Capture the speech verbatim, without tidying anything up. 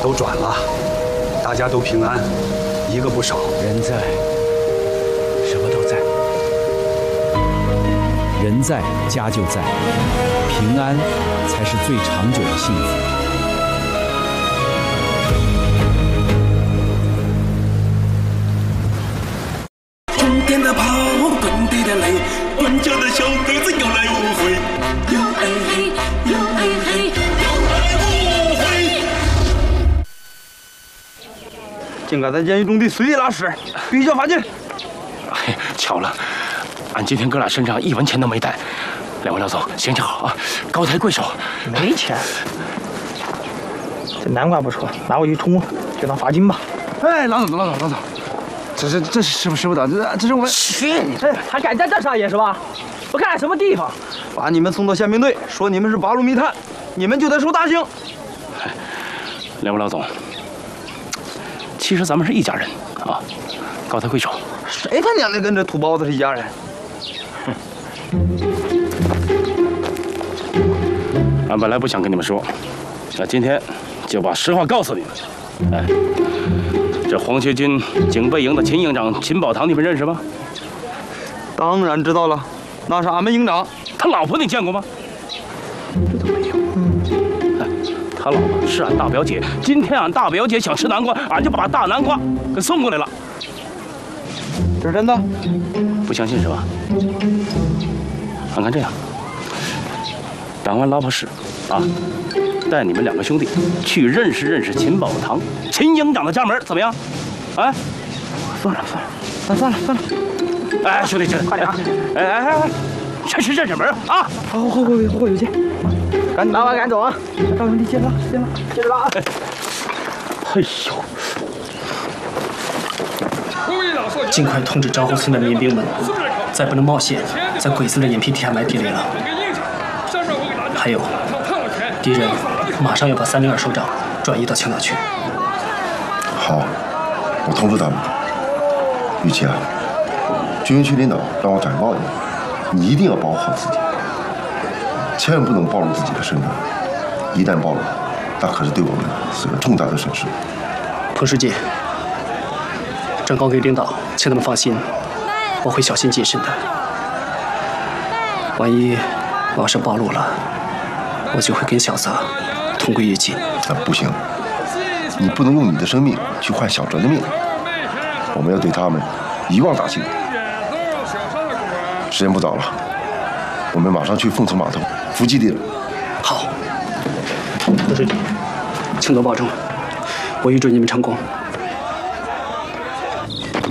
都转了，大家都平安，一个不少。 人在，什么都在。人在，家就在，平安才是最长久的幸福。 终点的跑，滚地的累，短脚的小个子有来无回，有爱嘿，有爱嘿，有来无回。 竟敢在监狱中地随地拉屎，必须要罚金！ 哎，巧了，俺今天哥俩身上一文钱都没带。两位老总，行行好啊，高抬贵手。 没钱，这南瓜不错，拿回去冲就当罚金吧。 哎，老总，老总，老总，这是这是师傅师傅的，这这是我们。 去你这，还敢在这撒野是吧？我看什么地方？ 把你们送到宪兵队，说你们是八路密探，你们就得受大刑。 哎，两位老总，其实咱们是一家人啊，高抬贵手。 谁他娘的跟这土包子是一家人？哼！ 俺本来不想跟你们说，那今天就把实话告诉你们。哎，这黄学军警备营的秦营长秦宝堂，你们认识吗？ 当然知道了，那是俺们营长。 他老婆你见过吗？ 这都没有。 嗯，哎，他老婆是俺大表姐。今天俺大表姐想吃南瓜，俺就把大南瓜给送过来了。 这是真的？ 不相信是吧？俺看这样，党完老婆使啊，带你们两个兄弟去认识认识秦宝堂秦营长的家门，怎么样？哎， 算了算了，那算了算了。 哎，兄弟，兄弟， 快点啊！ 哎哎哎哎，这是认识门啊！ 好，后会后会有见。赶紧拿完赶走啊！赵兄弟，接着拉，接着拉，接着拉。 哎呦！ 尽快通知昭侯村的民兵们，再不能冒险在鬼子的眼皮底下埋地雷了。还有，敌人马上要把三零二首长转移到青岛去。 好，我通知他们。玉琪啊，军营区领导让我转告你，你一定要保护好自己，千万不能暴露自己的身份。一旦暴露，那可是对我们是个重大的损失。 彭书记，转告给领导，请他们放心，我会小心谨慎的。万一我要是暴露了，我就会跟小泽同归于尽。 啊，不行，你不能用你的生命去换小泽的命。我们要对他们一网打尽。时间不早了，我们马上去凤城码头伏击敌人。 好，彭书记，请多保重，我预祝你们成功。